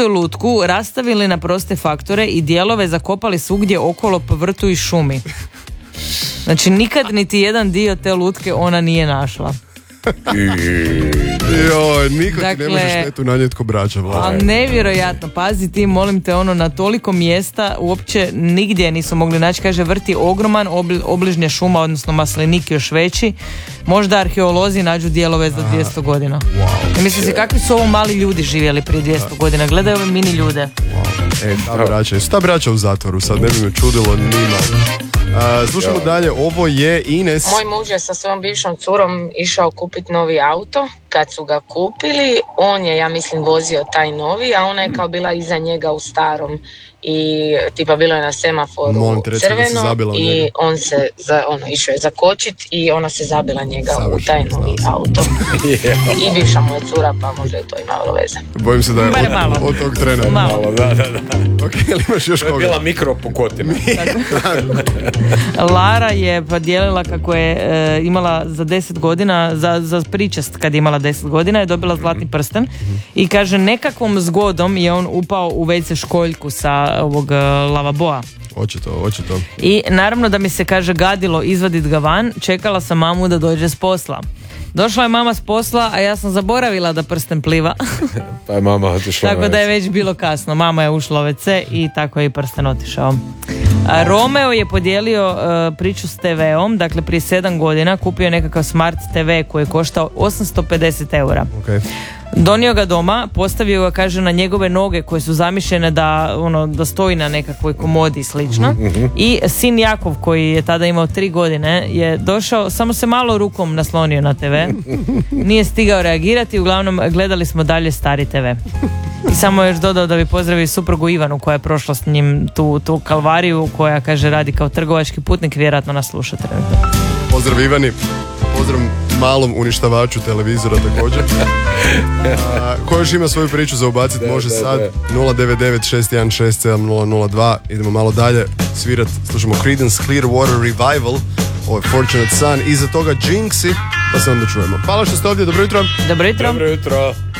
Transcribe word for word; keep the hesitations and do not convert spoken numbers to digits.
su lutku rastavili na proste faktore i dijelove zakopali svugdje okolo po vrtu i šumi. Znači nikad niti jedan dio te lutke ona nije našla. Joj, nikad Dakle, ne možeš štetu nanijeti ko braća. A nevjerojatno, pazi ti, molim te, ono, na toliko mjesta uopće nigdje nisu mogli naći. Kaže, vrti ogroman, obli, obližnja šuma, odnosno maslinik još veći. Možda arheolozi nađu dijelove za dvjesto godina. Wow. I mislim si kakvi su ovo mali ljudi živjeli prije dvjesto godina. Gledaj ove mini ljude. Wow. E, ta braća, su ta braća u zatvoru, sad ne bi me čudilo nima. Uh, slušamo ja. dalje, ovo je Ines. Moj muž je sa svojom bivšom curom išao kupiti novi auto. Kad su ga kupili, on je, ja mislim, vozio taj novi, a ona je kao bila iza njega u starom. I tipa bilo je na semaforu Molim te, crveno i on se za, ono, išao je zakočit i ona se zabila njega Savršen, u taj novi auto. yeah. I bivša moja cura, pa možda je to imalo veze. Bojim se da je od, od tog trena. Malo, da, da, da. Ok, ili imaš još koga? To je bila mikropukotina. Lara je podijelila kako je e, imala za deset godina, za, za pričast kad je imala deset godina, je dobila zlatni prsten mm-hmm. i kaže nekakvom zgodom je on upao u ve ce školjku sa ovog uh, lavaboa. Očito, očito. I naravno da mi se, kaže, gadilo izvadit ga van, čekala sam mamu da dođe s posla. Došla je mama s posla, a ja sam zaboravila da prsten pliva. Pa je mama otišla. Tako da je već bilo kasno. Mama je ušla u ve ce i tako je i prsten otišao. A Romeo je podijelio uh, priču s te veom, dakle prije sedam godina kupio je nekakav smart te ve koji je koštao osamsto pedeset eura. Okay. Donio ga doma, postavio ga, kaže, na njegove noge koje su zamišljene da, ono, da stoji na nekakvoj komodi i slično. Mm-hmm. I sin Jakov, koji je tada imao tri godine, je došao, samo se malo rukom naslonio na te ve. Nije stigao reagirati, uglavnom gledali smo dalje stari te ve. I samo još dodao da bi pozdravio suprugu Ivanu koja je prošla s njim tu, tu kalvariju, koja, kaže, radi kao trgovački putnik, vjerojatno nas sluša trenutno. Pozdrav Ivani, pozdrav malom uništavaču televizora također. A, ko još ima svoju priču za ubaciti, može sad nula devet devet šest jedan šest sedam nula nula dva. Idemo malo dalje svirat, slušamo Creedence Clearwater Revival, ovo je Fortunate Son, iza toga Jinxi, pa se onda čujemo. Hvala što ste ovdje, dobro jutro. Dobro jutro. Dobro jutro.